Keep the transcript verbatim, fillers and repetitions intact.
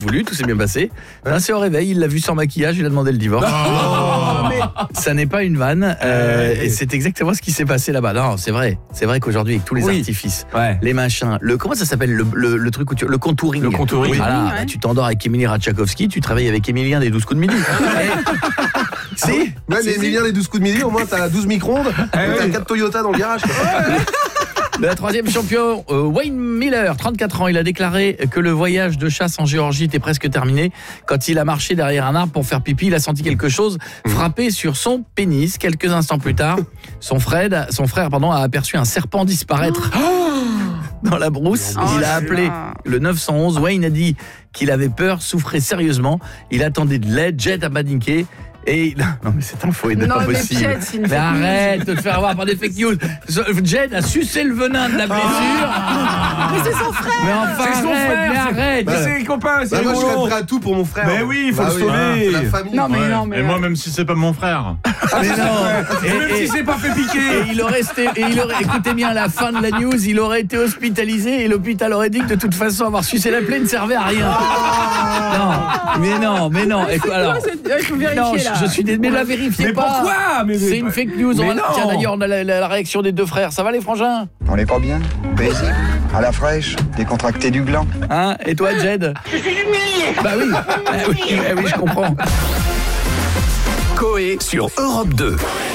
voulu, tout s'est bien passé. Là, c'est au réveil, il l'a vu sans maquillage, il a demandé le divorce. Oh, mais ça n'est pas une vanne. Euh, et c'est exactement ce qui s'est passé là-bas. Non, c'est vrai. C'est vrai qu'aujourd'hui, avec tous les oui. artifices, ouais. les machins, le comment ça s'appelle le, le, le truc où tu, le contouring. Le contouring. Voilà, ouais. bah, tu t'endors avec Émilie Ratajkowski, tu travailles avec Émilien des douze coups de midi. Si. Ouais, mais Émilien des douze coups de midi, au moins t'as douze micro-ondes, t'as quatre Toyota dans le garage. Le troisième champion, euh, Wayne Miller, trente-quatre ans, il a déclaré que le voyage de chasse en Géorgie était presque terminé. Quand il a marché derrière un arbre pour faire pipi, il a senti quelque chose frapper sur son pénis. Quelques instants plus tard, son frère, son frère pardon, a aperçu un serpent disparaître dans la brousse. Oh, il a appelé le neuf un un. Wayne a dit qu'il avait peur, souffrait sérieusement. Il attendait de l'aide, Jet a paniqué. Et non mais c'est un faux et non, pas possible. Mais, Jed, mais arrête de te faire avoir par des fake news. Jed a sucé le venin de la blessure. Ah. Mais c'est son frère. Mais enfin c'est son arrête, frère. Mais arrête. Bah, c'est les copains. C'est bah, moi je serais gros. prêt à tout pour mon frère. Mais oui, il faut bah, le sauver. Oui, c'est la famille. Non mais ouais. non mais. Et moi même si c'est pas mon frère. Ah, mais non. Et, et même et, si c'est pas fait piquer. Et il aurait été, et il aurait écoutez bien la fin de la news, il aurait été hospitalisé et l'hôpital aurait dit que de toute façon avoir sucé la plaie ne servait à rien. Oh. Non, mais non, mais non. Mais Écoute, alors, il faut vérifier non, là. Je suis désolé, mais la vérifiez mais pas. Pourquoi mais C'est une fake news. Mais on a, tiens, d'ailleurs, on a la, la, la réaction des deux frères. Ça va les frangins? On n'est pas bien, paisible, à la fraîche, décontracté du gland. Hein? Et toi, Jed? Je suis humilié. Bah oui, bah oui, bah oui, je comprends. Coé sur Europe deux.